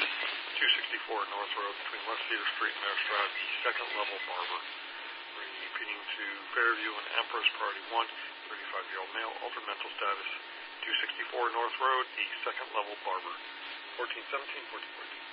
264 North Road between West Cedar Street and Mayor Stroud, the second-level barber. Repeating to Fairview and Empress, Priority 1, 35-year-old male, altered mental status. 264 North Road, the second-level barber. 1417, 1414.